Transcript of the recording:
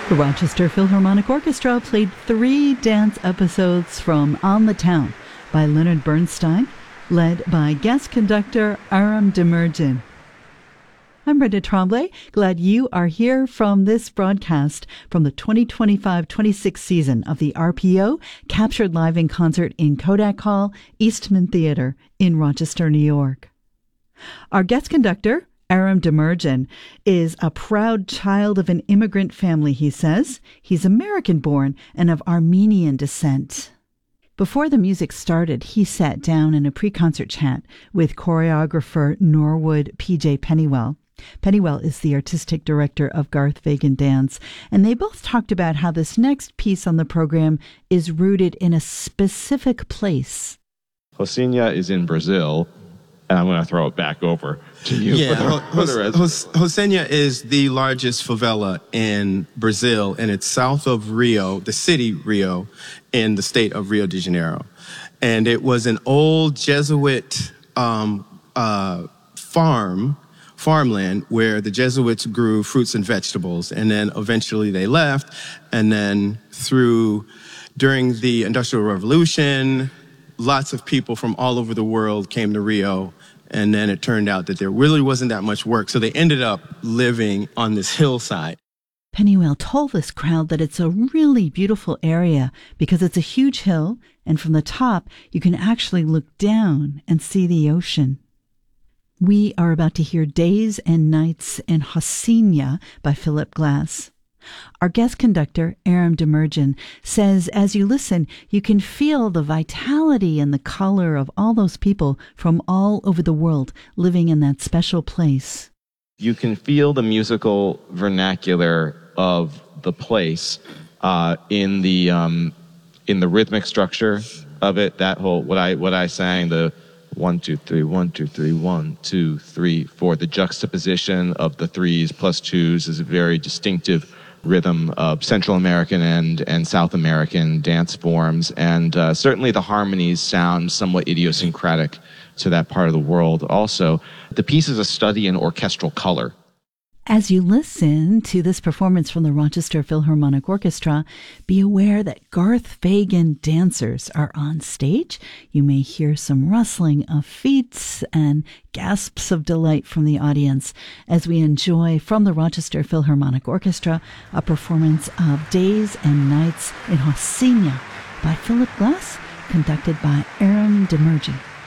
The Rochester Philharmonic Orchestra played 3 dance episodes from On the Town by Leonard Bernstein, led by guest conductor Aram Demirjian. I'm Brenda Tremblay. Glad you are here from this broadcast from the 2025-26 season of the RPO, captured live in concert in Kodak Hall, Eastman Theater in Rochester, New York. Our guest conductor, Aram Demirjian, is a proud child of an immigrant family, he says. He's American-born and of Armenian descent. Before the music started, he sat down in a pre-concert chat with choreographer Norwood P.J. Pennywell. Pennywell is the artistic director of Garth Fagan Dance, and they both talked about how this next piece on the program is rooted in a specific place. Rocinha is in Brazil, and I'm going to throw it back over to you. Yeah, Rocinha is the largest favela in Brazil, and it's south of Rio, the city Rio, in the state of Rio de Janeiro. And it was an old Jesuit farmland where the Jesuits grew fruits and vegetables, and then eventually they left, and then during the Industrial Revolution, lots of people from all over the world came to Rio, and then it turned out that there really wasn't that much work, so they ended up living on this hillside. Pennywell told this crowd that it's a really beautiful area because it's a huge hill, and from the top you can actually look down and see the ocean. We are about to hear Days and Nights in Rocinha by Philip Glass. Our guest conductor, Aram Demirjian, says as you listen, you can feel the vitality and the color of all those people from all over the world living in that special place. You can feel the musical vernacular of the place in the rhythmic structure of it. That whole what I sang, the 1 2 3 1 2 3 1 2 3 4. The juxtaposition of the 3s plus 2s is a very distinctive rhythm of Central American and South American dance forms, and certainly the harmonies sound somewhat idiosyncratic to that part of the world. Also, the piece is a study in orchestral color. As you listen to this performance from the Rochester Philharmonic Orchestra, be aware that Garth Fagan dancers are on stage. You may hear some rustling of feet and gasps of delight from the audience as we enjoy from the Rochester Philharmonic Orchestra a performance of Days and Nights in Rocinha by Philip Glass, conducted by Aram Demirjian.